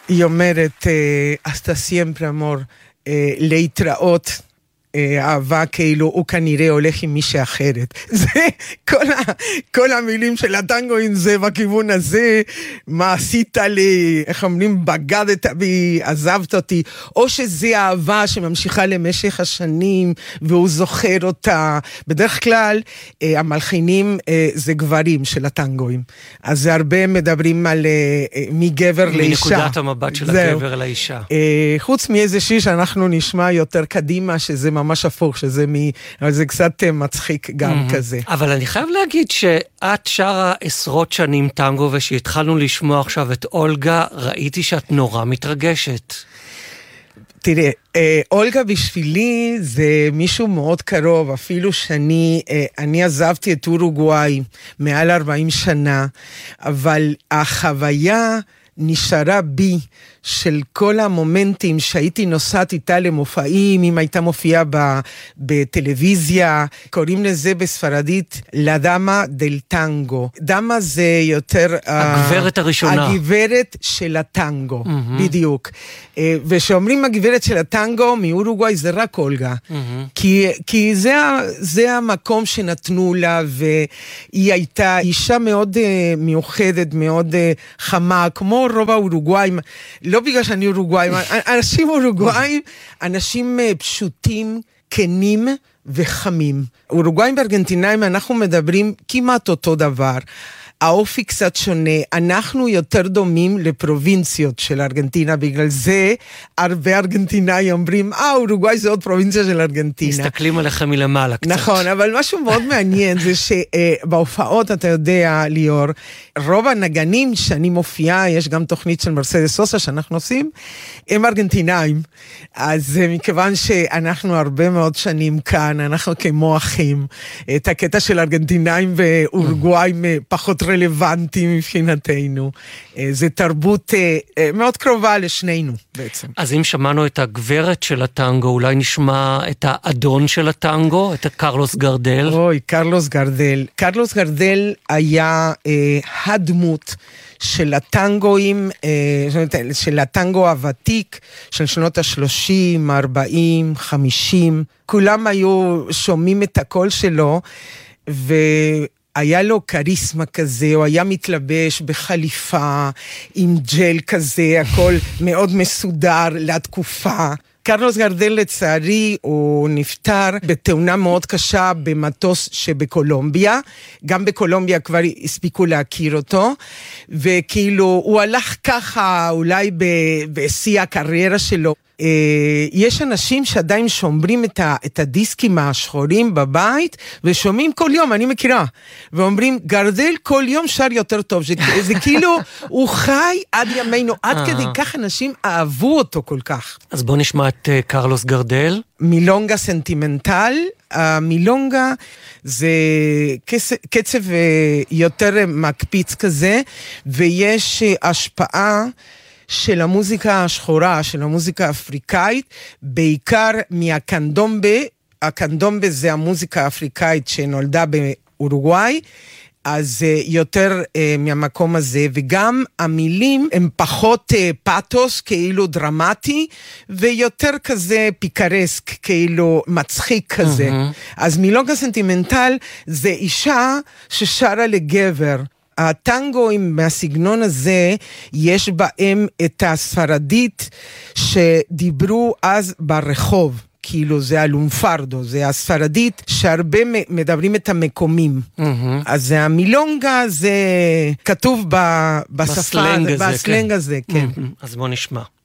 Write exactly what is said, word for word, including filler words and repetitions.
היא אומרת, hasta siempre amor, להתראות, אהבה כאילו הוא כנראה הולך עם מישהי אחרת. זה כל, ה, כל המילים של הטנגו עם זה בכיוון הזה, מה עשית לי, איך אומרים, בגדת בי, עזבת אותי, או שזה אהבה שממשיכה למשך השנים והוא זוכר אותה. בדרך כלל המלחינים זה גברים של הטנגואים, אז זה הרבה מדברים על מגבר לאישה. מנקודת המבט של הגבר לאישה. חוץ מאיזושהי שאנחנו נשמע יותר קדימה, שזה ממש הפוך, שזה מ... אבל זה קצת מצחיק גם mm-hmm. כזה. אבל אני חייב להגיד שאת שרה עשרות שנים טנגו, ושהתחלנו לשמוע עכשיו את אולגה, ראיתי שאת נורא מתרגשת. תראה, אולגה בשבילי זה מישהו מאוד קרוב, אפילו שאני אני עזבתי את אורוגוואי מעל ארבעים שנה, אבל החוויה נשארה בי של כל המומנטים שהייתי נוסעת איתה למופעים, אם הייתה מופיעה בטלוויזיה, קוראים לזה בספרדית, לדמה דל טנגו. דמה זה יותר... הגברת הראשונה. הגברת של הטנגו, mm-hmm. בדיוק. ושאומרים הגברת של הטנגו, מאורוגוואי זה רק אולגה. Mm-hmm. כי, כי זה, זה המקום שנתנו לה, והיא הייתה אישה מאוד מיוחדת, מאוד חמה, כמו רוב האורוגוואיים, לא בגלל שאני אורוגוואיים, אנשים אורוגוואיים, אנשים פשוטים, כנים וחמים. אורוגוואיים וארגנטינאים, אנחנו מדברים כמעט אותו דבר. האופי קצת שונה, אנחנו יותר דומים לפרובינציות של ארגנטינה, בגלל זה הרבה ארגנטינאים אומרים, אה, אורוגוואי זה עוד פרובינציה של ארגנטינה. מסתכלים עליכם מלמעלה קצת. נכון, אבל משהו מאוד מעניין זה שבהופעות, אתה יודע, ליאור, רוב הנגנים שאני מופיעה, יש גם תוכנית של מרסדס סוסה שאנחנו עושים, הם ארגנטינאים. אז מכיוון שאנחנו הרבה מאוד שנים כאן, אנחנו כמו אחים, את הקטע של ארגנטינאים ואורוגוואיים פחות רלוונטי מבחינתנו. זה תרבות מאוד קרובה לשנינו בעצם. אז אם שמענו את הגברת של הטנגו, אולי נשמע את האדון של הטנגו, את קרלוס גרדל. אוי, קרלוס גרדל. קרלוס גרדל היה אה, הדמות של הטנגואים, אה, של הטנגו הוותיק, של שנות ה-שלושים, ארבעים, חמישים. כולם היו שומעים את הקול שלו, ו... היה לו קריסמה כזה, הוא היה מתלבש בחליפה, עם ג'ל כזה, הכל מאוד מסודר לתקופה. קרלוס גרדל לצערי הוא נפטר בתאונה מאוד קשה במטוס שבקולומביה, גם בקולומביה כבר הספיקו להכיר אותו, וכאילו הוא הלך ככה אולי בשיא הקריירה שלו. יש אנשים שעדיין שומרים את, ה, את הדיסקים השחורים בבית, ושומעים כל יום, אני מכירה, ואומרים, גרדל כל יום שר יותר טוב, זה, זה כאילו, הוא חי עד ימינו, עד כדי כך אנשים אהבו אותו כל כך. אז בוא נשמע את uh, קרלוס גרדל. מילונגה סנטימנטל, המילונגה זה קצב, קצב יותר מקפיץ כזה, ויש השפעה, של המוזיקה השחורה, של המוזיקה האפריקאית, בעיקר מהקנדומבה, הקנדומבה זה המוזיקה האפריקאית שנולדה באורוגוואי, אז יותר uh, מהמקום הזה, וגם המילים הם פחות uh, פאטוס, כאילו דרמטי, ויותר כזה פיקרסק, כאילו מצחיק כזה. Mm-hmm. אז מילונגה סנטימנטל זה אישה ששרה לגבר, הטנגואים מהסגנון הזה, יש בהם את הספרדית שדיברו אז ברחוב, כאילו זה הלומפרדו, זה הספרדית שהרבה מדברים את המקומים. Mm-hmm. אז המילונגה זה כתוב בשפה, בסלנג הזה, בסלנג כן. הזה, כן. Mm-hmm. אז בוא נשמע.